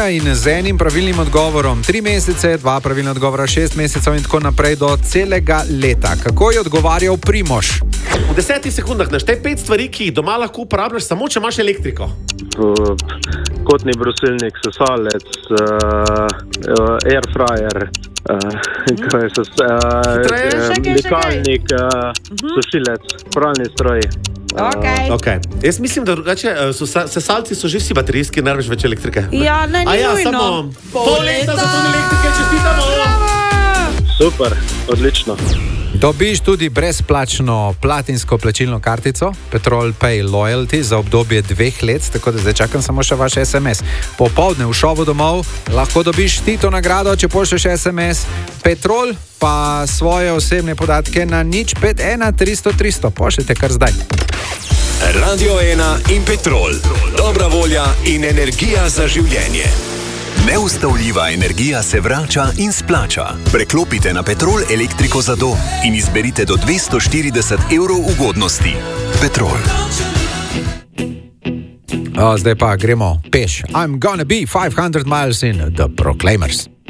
vprašanja in z enim pravilnim odgovorom 3 mesece, 2 pravilna odgovora 6 mesecev in tako naprej do celega leta. Kako je odgovarjal Primož? V 10 sekundah naštej 5 stvari, ki jih doma lahko uporabljaš samo, če imaš elektriko. Kotni brusilnik, sesalec, airfryer, likalnik, sušilec, pralni stroj. Okay. Jaz mislim, da drugače sesalci so že vsi baterijski, ne rabiš več elektrike. Ja, ne nujno. Samo pol leta za to elektrike, čestitamo! Super, odlično. Dobiš tudi brezplačno platinsko plačilno kartico Petrol Pay Loyalty za obdobje 2 let, tako da zdaj čakam samo še vaš SMS. Popoldne v šovu domov lahko dobiš ti to nagrado, če pošlješ SMS. Petrol pa svoje osebne podatke na 051 300 300. Pošljite kar zdaj. Radio 1 in Petrol. Dobra volja in energija za življenje. Neustavljiva energija se vrača in splača. Preklopite na Petrol elektriko za dom in izberite do 240 evrov ugodnosti. Petrol. Zdaj pa gremo peš. I'm gonna be 500 miles in The Proclaimers.